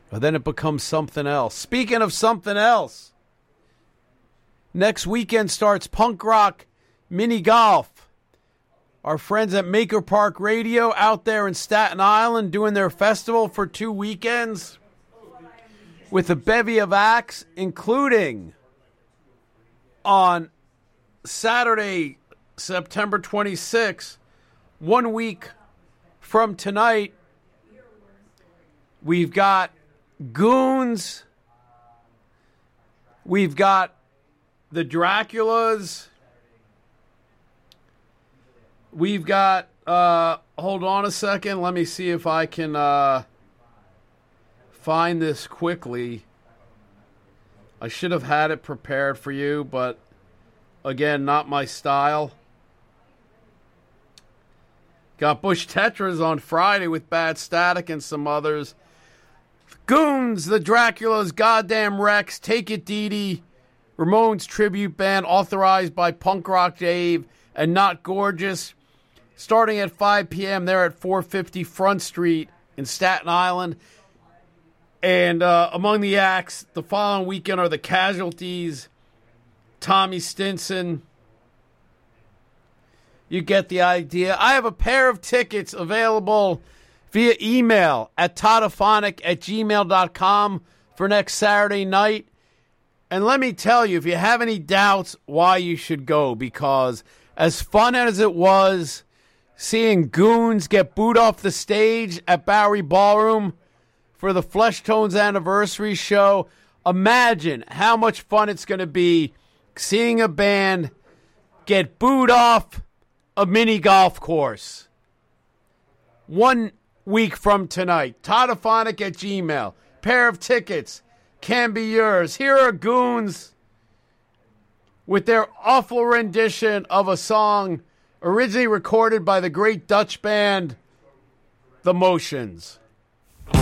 Or then it becomes something else. Speaking of something else, next weekend starts Punk Rock Mini Golf. Our friends at Maker Park Radio out there in Staten Island doing their festival for 2 weekends with a bevy of acts, including on Saturday, September 26th, 1 week from tonight, we've got Goons, we've got the Draculas, we've got, hold on a second, let me see if I can find this quickly. I should have had it prepared for you, but again, not my style. Got Bush Tetras on Friday with Bad Static and some others. Goons, the Draculas, Goddamn Rex, Take It Dee Dee, Ramones tribute band authorized by Punk Rock Dave and Not Gorgeous. Starting at 5 p.m. there at 450 Front Street in Staten Island. And among the acts, the following weekend are the Casualties, Tommy Stinson. You get the idea. I have a pair of tickets available via email at todophonic@gmail.com for next Saturday night. And let me tell you, if you have any doubts why you should go, because as fun as it was seeing Goons get booed off the stage at Bowery Ballroom for the Fleshtones anniversary show, imagine how much fun it's going to be seeing a band get booed off a mini golf course. 1 week from tonight. Todophonic@gmail. Pair of tickets can be yours. Here are Goons with their awful rendition of a song originally recorded by the great Dutch band The Motions.